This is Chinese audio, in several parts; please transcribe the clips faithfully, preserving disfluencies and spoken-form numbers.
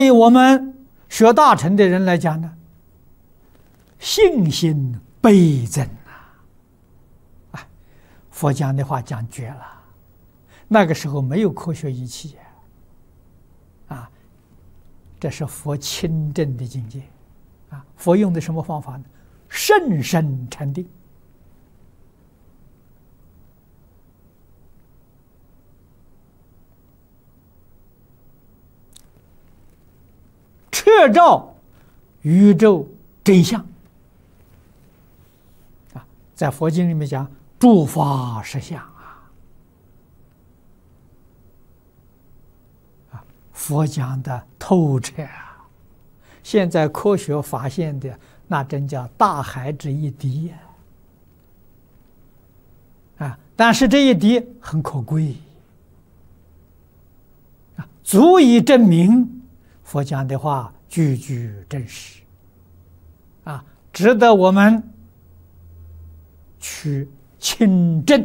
对我们学大乘的人来讲呢，信心倍增啊！啊，佛讲的话讲绝了。那个时候没有科学仪器啊，这是佛亲证的境界啊。佛用的什么方法呢？甚深禅定。彻照宇宙真相啊，在佛经里面讲诸法实相啊，啊，佛讲的透彻啊，现在科学发现的那真叫大海之一滴呀，啊，但是这一滴很可贵啊，足以证明佛讲的话句句真实，啊，值得我们去亲证，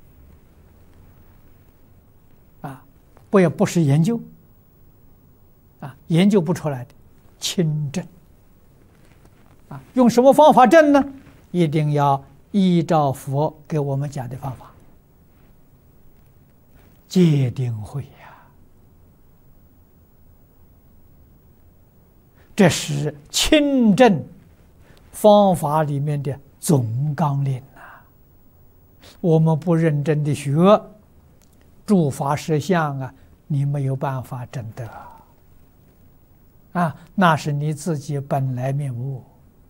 啊，不也不是研究，啊，研究不出来的，亲证，啊，用什么方法证呢？一定要依照佛给我们讲的方法，戒定慧。这是亲证方法里面的总纲领啊！我们不认真的学诸法实相啊，你没有办法证得啊！那是你自己本来面目，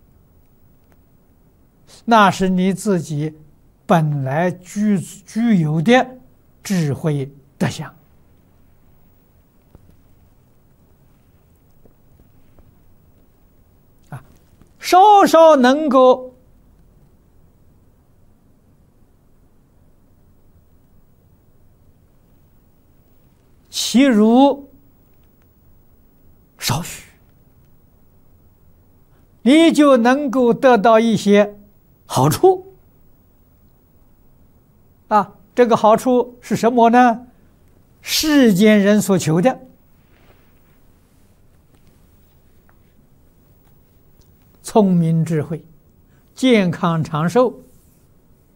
那是你自己本来具具有的智慧德相。稍稍能够其如少许，你就能够得到一些好处啊！这个好处是什么呢？世间人所求的聪明智慧、健康长寿、